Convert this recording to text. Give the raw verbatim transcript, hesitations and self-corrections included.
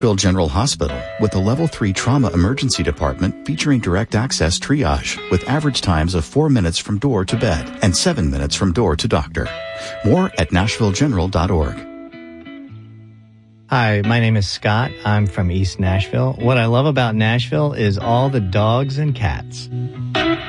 Nashville General Hospital with a level three trauma emergency department featuring direct access triage with average times of four minutes from door to bed and seven minutes from door to doctor. More at nashville general dot org. Hi, my name is Scott. I'm from East Nashville. What I love about Nashville is all the dogs and cats.